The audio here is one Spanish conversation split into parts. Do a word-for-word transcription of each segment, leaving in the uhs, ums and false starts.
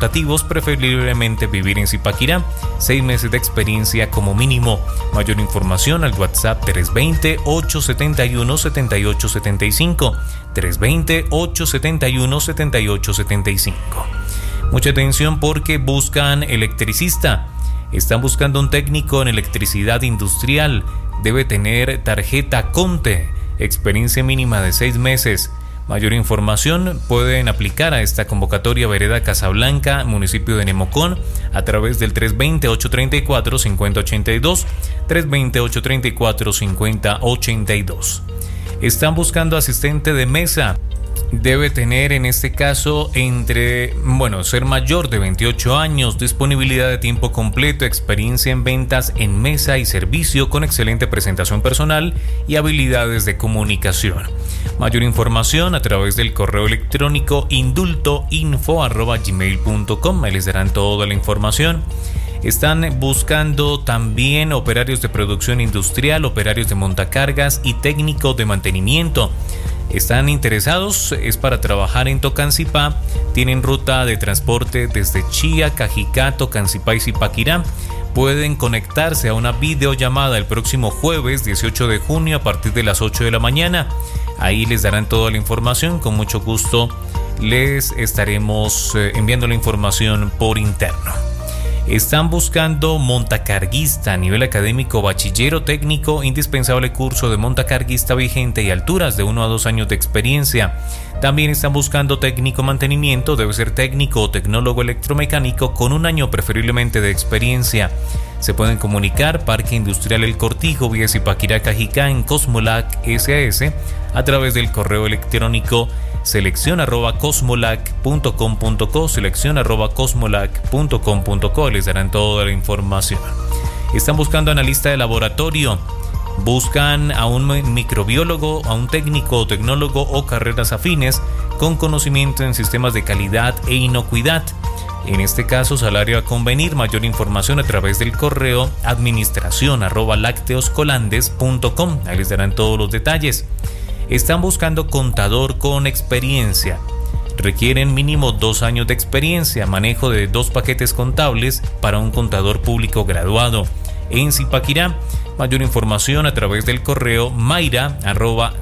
optativos, preferiblemente vivir en Zipaquirá, seis meses de experiencia como mínimo. Mayor información al WhatsApp tres dos cero, ocho siete uno, siete ocho siete cinco, tres dos cero, ocho siete uno, siete ocho siete cinco. Mucha atención porque buscan electricista. Están buscando un técnico en electricidad industrial. Debe tener tarjeta Conte, experiencia mínima de seis meses. Mayor información pueden aplicar a esta convocatoria Vereda Casablanca, municipio de Nemocón, a través del tres dos cero, ocho tres cuatro, cinco cero ocho dos, tres dos cero, ocho tres cuatro, cinco cero ocho dos. Están buscando asistente de mesa. Debe tener en este caso entre, bueno, ser mayor de veintiocho años, disponibilidad de tiempo completo, experiencia en ventas en mesa y servicio con excelente presentación personal y habilidades de comunicación. Mayor información a través del correo electrónico indultoinfo arroba gmail punto com. Ahí les darán toda la información. Están buscando también operarios de producción industrial, operarios de montacargas y técnicos de mantenimiento. Están interesados, es para trabajar en Tocancipá, tienen ruta de transporte desde Chía, Cajicá, Tocancipá y Zipaquirá. Pueden conectarse a una videollamada el próximo jueves dieciocho de junio a partir de las ocho de la mañana. Ahí les darán toda la información, con mucho gusto les estaremos enviando la información por interno. Están buscando montacarguista a nivel académico, bachillero técnico, indispensable curso de montacarguista vigente y alturas de uno a dos años de experiencia. También están buscando técnico mantenimiento, debe ser técnico o tecnólogo electromecánico con un año preferiblemente de experiencia. Se pueden comunicar Parque Industrial El Cortijo, vía Zipaquirá, Cajicá, en Cosmolac S A S a través del correo electrónico selección arroba cosmolac punto com punto co, selección arroba cosmolac punto com punto co. Les darán toda la información. Están buscando analista de laboratorio. Buscan a un microbiólogo, a un técnico o tecnólogo o carreras afines con conocimiento en sistemas de calidad e inocuidad. En este caso, salario a convenir. Mayor información a través del correo administración arroba lácteoscolandes punto com. Ahí les darán todos los detalles. Están buscando contador con experiencia. Requieren mínimo dos años de experiencia, manejo de dos paquetes contables para un contador público graduado. En Zipaquirá, mayor información a través del correo mayra arroba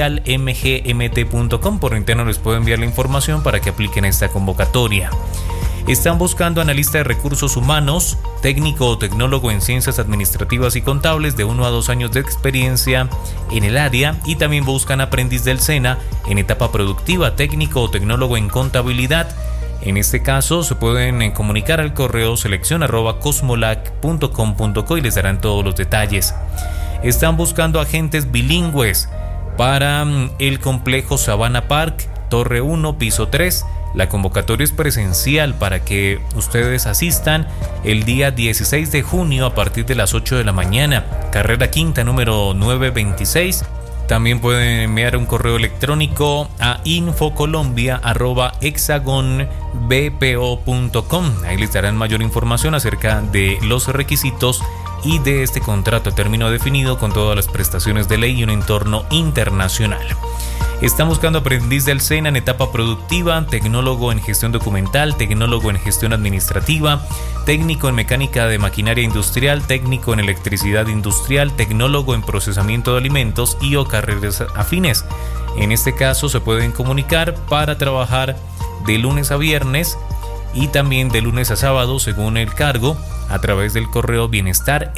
cialmgmt punto com. Por interno les puedo enviar la información para que apliquen esta convocatoria. Están buscando analista de recursos humanos, técnico o tecnólogo en ciencias administrativas y contables de uno a dos años de experiencia en el área, y también buscan aprendiz del SENA en etapa productiva, técnico o tecnólogo en contabilidad. En este caso se pueden comunicar al correo selección arroba cosmolac punto com punto co y les darán todos los detalles. Están buscando agentes bilingües para el complejo Sabana Park, Torre uno, piso tres. La convocatoria es presencial para que ustedes asistan el día dieciséis de junio a partir de las ocho de la mañana. Carrera Quinta, número novecientos veintiséis. También pueden enviar un correo electrónico a infocolombia arroba hexagon b p o punto com. Ahí les darán mayor información acerca de los requisitos y de este contrato a término definido con todas las prestaciones de ley y un entorno internacional. Están buscando aprendiz del SENA en etapa productiva, tecnólogo en gestión documental, tecnólogo en gestión administrativa, técnico en mecánica de maquinaria industrial, técnico en electricidad industrial, tecnólogo en procesamiento de alimentos y o carreras afines. En este caso se pueden comunicar para trabajar de lunes a viernes y también de lunes a sábado según el cargo a través del correo bienestar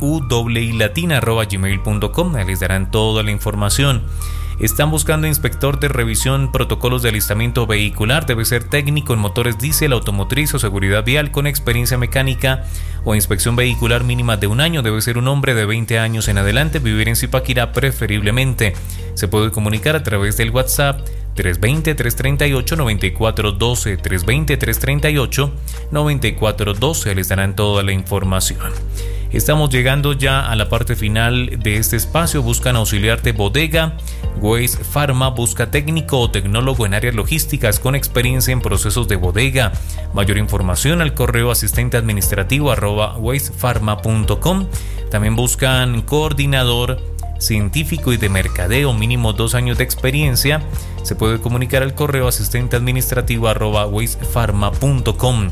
muy latina arroba gmail punto com. Les darán toda la información. Están buscando inspector de revisión, protocolos de alistamiento vehicular, debe ser técnico en motores diésel, automotriz o seguridad vial con experiencia mecánica o inspección vehicular mínima de un año, debe ser un hombre de veinte años en adelante, vivir en Zipaquirá preferiblemente. Se puede comunicar a través del WhatsApp tres dos cero, tres tres ocho, nueve cuatro uno dos, tres dos cero, tres tres ocho, nueve cuatro uno dos. Les darán toda la información. Estamos llegando ya a la parte final de este espacio. Buscan auxiliar de bodega. Waze Pharma busca técnico o tecnólogo en áreas logísticas con experiencia en procesos de bodega. Mayor información al correo asistente administrativo arroba wazepharma punto com. También buscan coordinador científico y de mercadeo, mínimo dos años de experiencia. Se puede comunicar al correo asistente administrativo arroba wazepharma punto com.